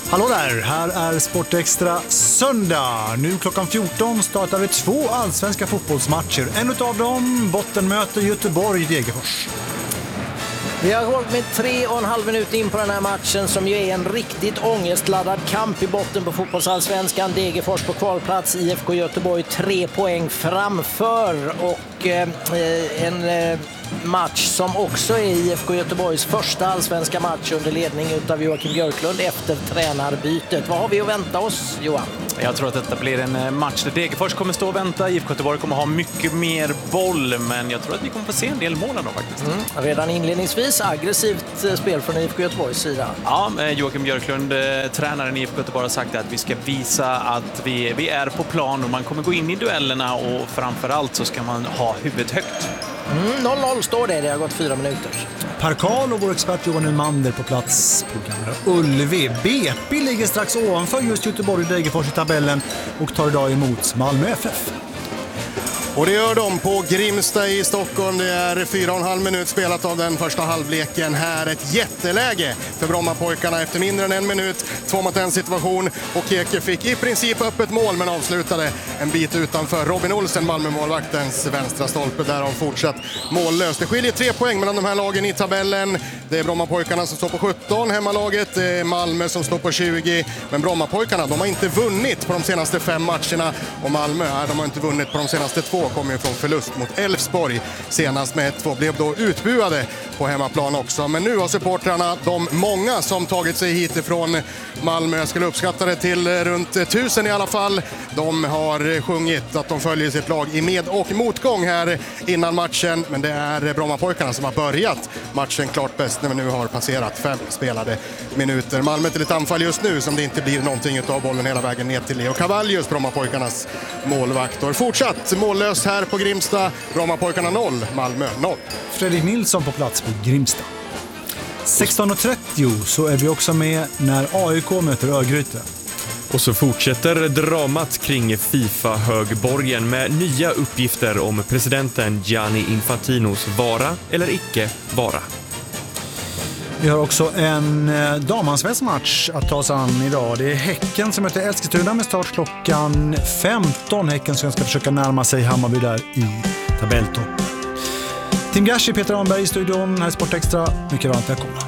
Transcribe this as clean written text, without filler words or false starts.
Hallå där, här är Sportextra söndag. Nu klockan 14 startar vi 2 allsvenska fotbollsmatcher. En utav dem bottenmöter Göteborg-Degerfors. Vi har hållit med 3,5 minuter in på den här matchen som ju är en riktigt ångestladdad kamp i botten på fotbollsallsvenskan. Degerfors på kvalplats, IFK Göteborg 3 poäng framför och en match som också är IFK Göteborgs första allsvenska match under ledning utav Joakim Björklund efter tränarbytet. Vad har vi att vänta oss, Johan? Jag tror att detta blir en match där Degerfors kommer stå och vänta. IFK Göteborg kommer ha mycket mer boll, men jag tror att vi kommer få se en del mål då faktiskt. Redan inledningsvis aggressivt spel från IFK Göteborgs sida. Ja, Joakim Björklund, tränaren i IFK Göteborg, har sagt att vi ska visa att vi är på plan och man kommer gå in i duellerna och framförallt så ska man ha huvudet högt. 0-0 står det har gått 4 minuter. Per Karl och vår expert Johan Umander på plats på Gamla Ullevi. BP ligger strax ovanför just Göteborg och Degerfors i tabellen och tar idag emot Malmö FF. Och det gör de på Grimsta i Stockholm. Det är 4,5 minut spelat av den första halvleken. Här ett jätteläge för Brommapojkarna efter mindre än 1 minut. 2-mot-1 situation och Keke fick i princip öppet mål men avslutade en bit utanför. Robin Olsen, Malmö-målvaktens vänstra stolpe, därav fortsatt mållöst. Det skiljer 3 poäng mellan de här lagen i tabellen. Det är Brommapojkarna som står på 17, hemmalaget. Det är Malmö som står på 20. Men Brommapojkarna, de har inte vunnit på de senaste 5 matcherna. Och Malmö, de har inte vunnit på de senaste 2. Kommer ju från förlust mot Elfsborg senast med 1-2, blev då utbuade på hemmaplan också. Men nu har supportrarna, de många som tagit sig hit ifrån Malmö, jag skulle uppskatta det till runt 1000 i alla fall. De har sjungit att de följer sitt lag i med- och motgång här innan matchen. Men det är Brommapojkarna som har börjat matchen klart bäst när vi nu har passerat 5 spelade minuter. Malmö till ett anfall just nu som det inte blir någonting av bollen hela vägen ner till Leo Cavallius, Brommapojkarnas målvakt. Och fortsatt mållöst här på Grimsta. Brommapojkarna 0, Malmö 0. Fredrik Nilsson på plats på Grimsta. 16.30 så är vi också med när AIK möter Örgryte. Och så fortsätter dramat kring FIFA-högborgen med nya uppgifter om presidenten Gianni Infantinos vara eller icke vara. Vi har också en damansvensk match att ta sig an idag. Det är Häcken som möter Eskilstuna med start klockan 15. Häcken som ska försöka närma sig Hammarby där i tabelltopp. Tim Gashi, Peter Arnberg i studion, här är Sportextra. Mycket varmt välkomna.